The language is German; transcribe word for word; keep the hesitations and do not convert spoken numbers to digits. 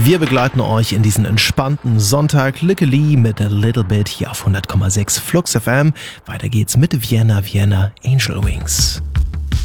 Wir begleiten euch in diesen entspannten Sonntag. Lykke Li mit A Little Bit hier auf hundert Komma sechs Flux F M. Weiter geht's mit Vienna, Vienna, Angel Wings.